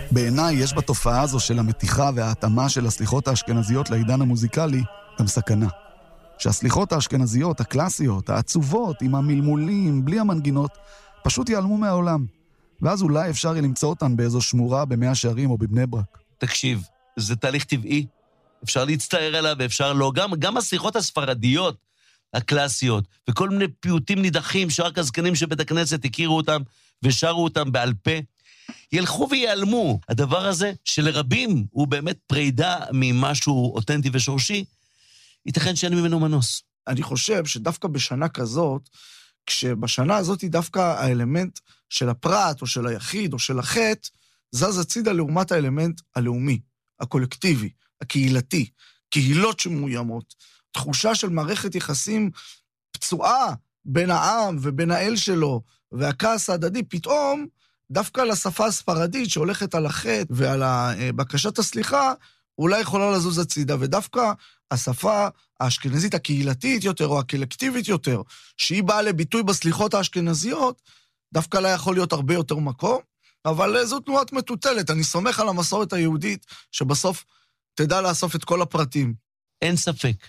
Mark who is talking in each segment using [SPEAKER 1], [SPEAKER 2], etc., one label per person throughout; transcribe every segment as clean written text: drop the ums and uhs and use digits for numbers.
[SPEAKER 1] בעיניי יש בתופעה הזו של המתיחה וההתאמה של הסליחות האשכנזיות לעידן המוזיקלי גם סכנה. שהסליחות האשכנזיות, הקלאסיות, העצובות, עם המלמולים, בלי המנגינות, פשוט ייעלמו מהעולם. ואז אולי אפשר למצוא אותן באיזו שמורה במאה שערים או בבני ברק.
[SPEAKER 2] תקשיב, זה תהליך טבעי. אפשר להצטער עליו ואפשר לא. גם הסליחות הספרדיות, הקלאסיות, וכל מיני פיוטים נידחים שרק הזקנים של בית הכנסת הכירו אותם ושרו אותם בעל פה, ילכו ויעלמו. הדבר הזה שלרבים הוא באמת פרידה ממשהו אותנטי ושורשי, ייתכן שאין ממנו מנוס.
[SPEAKER 3] אני חושב שדווקא בשנה כזאת, כשבשנה הזאת דווקא האלמנט של הפרט או של היחיד או של החטא, זז הצידה לעומת האלמנט הלאומי, הקולקטיבי, הקהילתי, קהילות שמאוימות, תחושה של מערכת יחסים פצועה בין העם ובין האל שלו, והכעס ההדדי, פתאום דווקא לשפה הספרדית שהולכת על החטא ועל בקשת הסליחה, אולי יכולה לזוז הצידה, ודווקא השפה האשכנזית הקהילתית יותר, או הקולקטיבית יותר, שהיא באה לביטוי בסליחות האשכנזיות, דווקא לה יכול להיות הרבה יותר מקום, אבל זו תנועת מטוטלת, אני סומך על המסורת היהודית, שבסוף תדע לאסוף את כל הפרטים.
[SPEAKER 2] אין ספק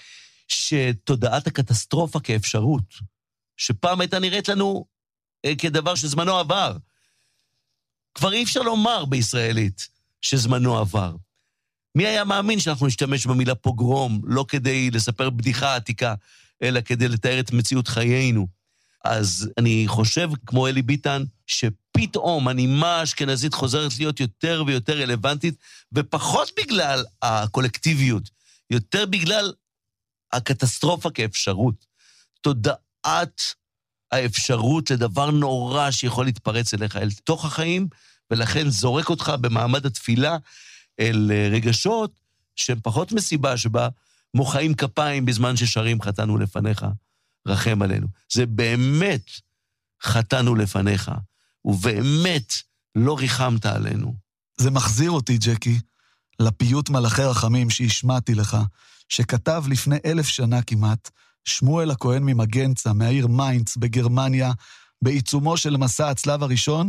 [SPEAKER 2] שתודעת הקטסטרופה כאפשרות, שפעם הייתה נראית לנו כדבר שזמנו עבר, כבר אי אפשר לומר בישראלית שזמנו עבר. מי היה מאמין שאנחנו נשתמש במילה פוגרום, לא כדי לספר בדיחה עתיקה, אלא כדי לתאר את מציאות חיינו. אז אני חושב, כמו אלי ביטן, שפתאום הנימה האשכנזית חוזרת להיות יותר ויותר רלוונטית, ופחות בגלל הקולקטיביות, יותר בגלל הקטסטרופה כאפשרות. תודעת האפשרות לדבר נורא שיכול להתפרץ אליך אל תוך החיים, ולכן זורק אותך במעמד התפילה אל רגשות שהם פחות מסיבה שבה מוחאים כפיים בזמן ששרים חטאנו לפניך, רחם עלינו. זה באמת חטאנו לפניך, ובאמת לא ריחמת עלינו.
[SPEAKER 1] זה מחזיר אותי, ג'קי, לפיוט מלאכי רחמים שהשמעתי לך, שכתב לפני 1000 שנה כמעט, שמואל הכהן ממגנצה, מהעיר מיינץ בגרמניה, בעיצומו של מסע הצלב הראשון,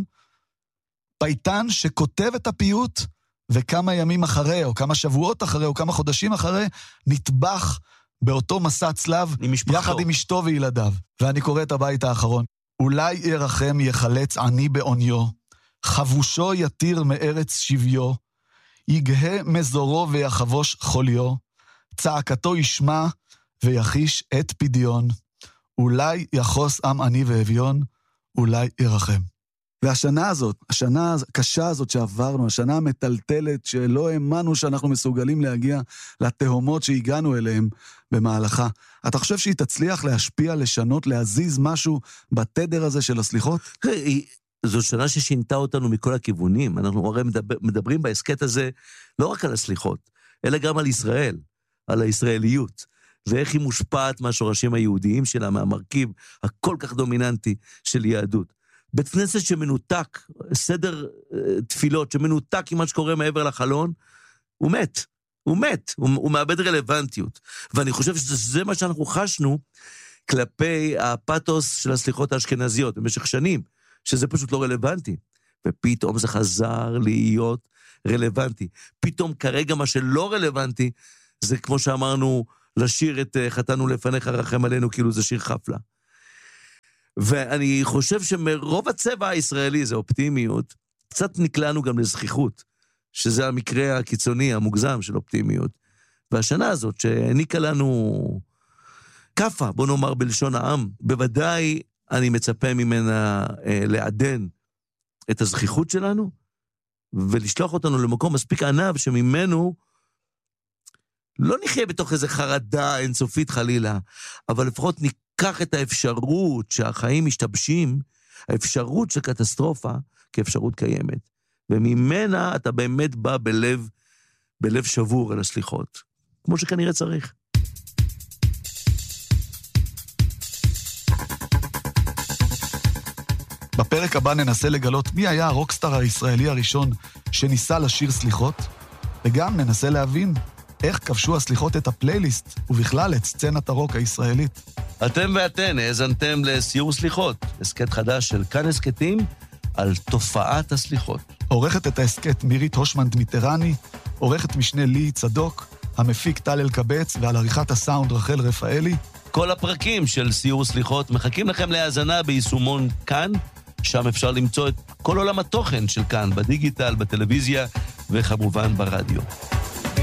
[SPEAKER 1] פייטן שכותב את הפיוט, וכמה ימים אחרי, או כמה שבועות אחרי, או כמה חודשים אחרי, נטבח באותו מסע צלב, יחד עם אשתו וילדיו. ואני קורא את הבית האחרון. אולי ירחם יחלץ עני בעוניו, חבושו יתיר מארץ שביו, יגהה מזורו ויחבוש חוליו, צעקתו ישמע ויחיש את פדיון, אולי יחוס עם עני ואביון, אולי ירחם. והשנה הזאת, השנה הקשה הזאת שעברנו, השנה המטלטלת שלא האמנו שאנחנו מסוגלים להגיע לתהומות שהגענו אליהם במהלכה. אתה חושב שהיא תצליח להשפיע, לשנות, להזיז משהו בתדר הזה של הסליחות?
[SPEAKER 2] זו שנה ששינתה אותנו מכל הכיוונים. אנחנו הרי מדברים בעסקת הזה לא רק על הסליחות, אלא גם על ישראל, על הישראליות, ואיך היא מושפעת מהשורשים היהודיים שלה, מהמרכיב הכל כך דומיננטי של יהדות. בית כנסת שמנותק, סדר תפילות שמנותק עם מה שקורה מעבר לחלון, הוא מת, הוא מאבד רלוונטיות. ואני חושב שזה מה שאנחנו חשנו כלפי הפתוס של הסליחות האשכנזיות במשך שנים, שזה פשוט לא רלוונטי. ופתאום זה חזר להיות רלוונטי. פתאום כרגע מה שלא רלוונטי, זה כמו שאמרנו, לשיר את חטאנו לפניך רחם עלינו, כאילו זה שיר חפלה. ואני חושב שמרוב הצבע הישראלי, זה אופטימיות, קצת נקלענו גם לזכיחות, שזה המקרה הקיצוני, המוגזם של אופטימיות. והשנה הזאת שהעניקה לנו קפה, בוא נאמר בלשון העם, בוודאי אני מצפה ממנה לעדן את הזכיחות שלנו, ולשלוח אותנו למקום מספיק ענב שממנו לא נחיה בתוך איזו חרדה אינסופית חלילה, אבל לפחות ניקח את האפשרות שהחיים משתבשים, האפשרות של קטסטרופה כאפשרות קיימת. וממנה אתה באמת בא בלב שבור אל הסליחות, כמו שכנראה צריך.
[SPEAKER 1] בפרק הבא ננסה לגלות מי היה הרוקסטאר הישראלי הראשון שניסה לשיר סליחות, וגם ננסה להבין איך כבשו הסליחות את הפלייליסט, ובכלל את סצנת הרוק הישראלית.
[SPEAKER 2] אתם ואתן האזנתם לסיור סליחות, הסקט חדש של כאן הסקטים, על תופעת הסליחות.
[SPEAKER 1] עורכת את ההסקט מירית הושמן דמיטרני, עורכת משנה לי צדוק, המפיק טל אלקבץ, ועל עריכת הסאונד רחל רפאלי.
[SPEAKER 2] כל הפרקים של סיור סליחות מחכים לכם להאזנה ביישומון כאן, שם אפשר למצוא את כל עולם התוכן של כאן, בדיגיטל, בטלוויזיה וכמובן ברדיו.